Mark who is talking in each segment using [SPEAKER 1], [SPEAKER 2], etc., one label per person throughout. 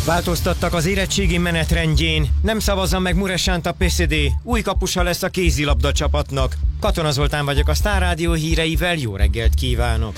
[SPEAKER 1] Változtattak az érettségi menetrendjén. Nem szavazza meg Muresánt a PSD. Új kapusa lesz a kézilabda csapatnak. Katona Zoltán vagyok, a Sztár Rádió híreivel. Jó reggelt kívánok!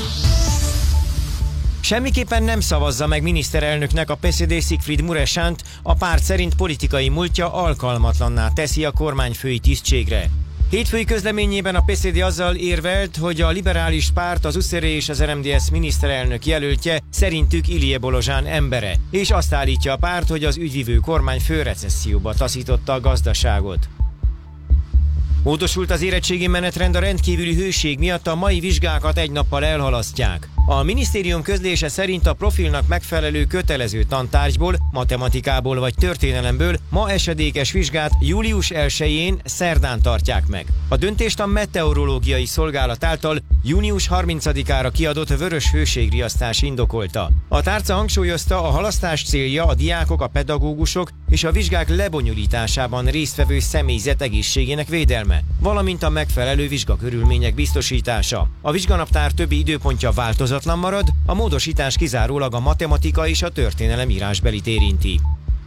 [SPEAKER 1] Semmiképpen nem szavazza meg miniszterelnöknek a PSD Siegfried Muresánt, a párt szerint politikai múltja alkalmatlanná teszi a kormányfői tisztségre. Hétfői közleményében a PSD azzal érvelt, hogy a liberális párt, az USZR és az RMDSZ miniszterelnök jelöltje szerintük Ilie Bolozsán embere, és azt állítja a párt, hogy az ügyvivő kormányfő recesszióba taszította a gazdaságot. Módosult az érettségi menetrend, a rendkívüli hőség miatt a mai vizsgákat egy nappal elhalasztják. A minisztérium közlése szerint a profilnak megfelelő kötelező tantárgyból, matematikából vagy történelemből ma esedékes vizsgát július 1-én szerdán tartják meg. A döntést a meteorológiai szolgálat által június 30-ára kiadott vörös hőségriasztás indokolta. A tárca hangsúlyozta, a halasztás célja a diákok, a pedagógusok és a vizsgák lebonyolításában résztvevő személyzet egészségének védelme, valamint a megfelelő vizsgakörülmények biztosítása. A vizsganaptár többi időpontja változatlan marad, a módosítás kizárólag a matematika és a történelem írásbelit érinti.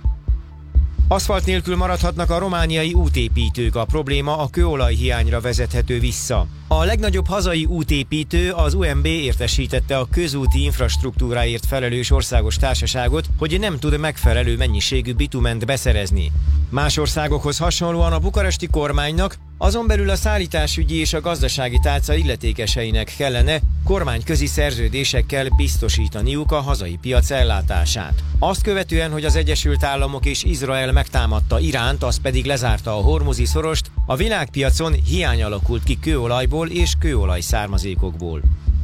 [SPEAKER 1] Aszfalt nélkül maradhatnak a romániai útépítők, a probléma a kőolajhiányra vezethető vissza. A legnagyobb hazai útépítő, az UMB értesítette a közúti infrastruktúráért felelős országos társaságot, hogy nem tud megfelelő mennyiségű bitument beszerezni. Más országokhoz hasonlóan a bukaresti kormánynak, azon belül a szállításügyi és a gazdasági tálca illetékeseinek kellene kormányközi szerződésekkel biztosítaniuk a hazai piac ellátását. Azt követően, hogy az Egyesült Államok és Izrael megtámadta Iránt, az pedig lezárta a Hormuzi szorost, a világpiacon hiány alakult ki kőolajból és kőolaj származékokból.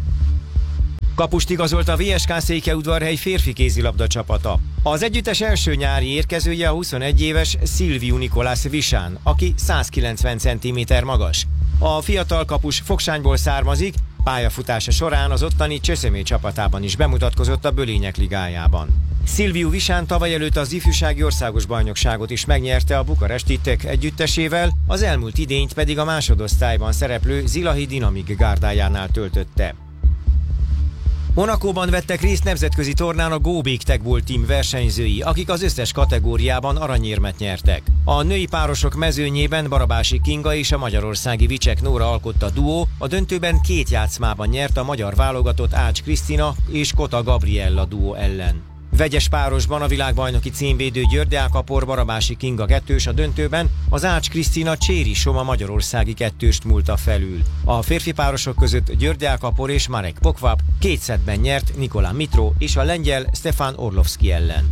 [SPEAKER 1] Kapust igazolt a VSK Székelyudvarhely férfi kézilabda csapata. Az együttes első nyári érkezője a 21 éves Silviu Nicolas Visán, aki 190 cm magas. A fiatal kapus Fogsányból származik, pályafutása során az ottani Cseszemé csapatában is bemutatkozott a Bölények ligájában. Silviu Visán tavaly előtt az ifjúsági országos bajnokságot is megnyerte a bukaresti TEK együttesével, az elmúlt idényt pedig a másodosztályban szereplő Zilahi Dinamik gárdájánál töltötte. Monacóban vettek részt nemzetközi tornán a Go Big Tech Ball Team versenyzői, akik az összes kategóriában aranyérmet nyertek. A női párosok mezőnyében Barabási Kinga és a magyarországi Vicsek Nóra alkotta duó, a döntőben 2 játszmában nyert a magyar válogatott Ács Krisztina és Kota Gabriella duó ellen. Vegyes párosban a világbajnoki címvédő Györgyák Apor Barabási Kinga 2-s a döntőben, az Ács Krisztina Cséri Soma magyarországi 2-st múlta felül. A férfi párosok között Györgyák Apor és Marek Pokvap 2 szettben nyert Nikolá Mitro és a lengyel Stefan Orlovski ellen.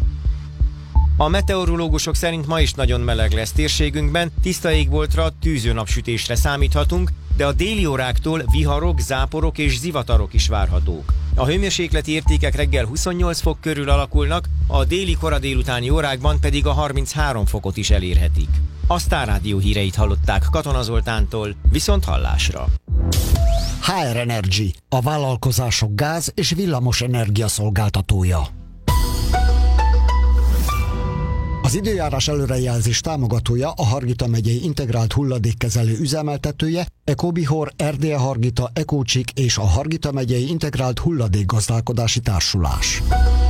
[SPEAKER 1] A meteorológusok szerint ma is nagyon meleg lesz térségünkben, tiszta égboltra, tűző napsütésre számíthatunk, de a déli óráktól viharok, záporok és zivatarok is várhatók. A hőmérsékleti értékek reggel 28 fok körül alakulnak, a déli kora délutáni órákban pedig a 33 fokot is elérhetik. A Sztár Rádió híreit hallották Katona Zoltántól, viszont hallásra.
[SPEAKER 2] HR Energy, a vállalkozások gáz- és villamos energia szolgáltatója. Az időjárás előrejelzés támogatója a Hargita megyei integrált hulladékkezelő üzemeltetője, Ecobihor, Erdélye Hargita, Ecócsik és a Hargita megyei integrált hulladékgazdálkodási társulás.